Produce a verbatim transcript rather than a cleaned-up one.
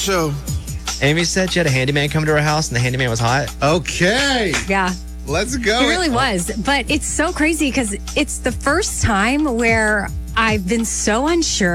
show. Amy said she had a handyman come to her house and the handyman was hot. Okay. Yeah. Let's go. It really was. But it's so crazy because it's the first time where I've been so unsure